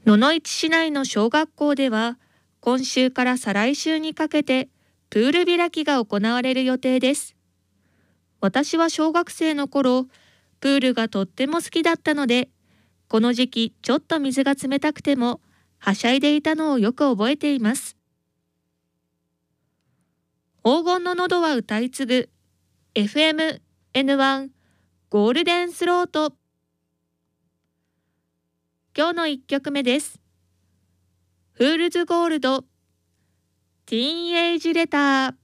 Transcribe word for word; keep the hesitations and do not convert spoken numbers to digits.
野々市市内の小学校では、今週から再来週にかけてプール開きが行われる予定です。私は小学生の頃、プールがとっても好きだったので、この時期ちょっと水が冷たくてもはしゃいでいたのをよく覚えています。黄金の喉は歌い継ぐ エフエムエヌワン ゴールデンスロート。今日のいっきょくめです。フールズゴールドティーンエイジレター。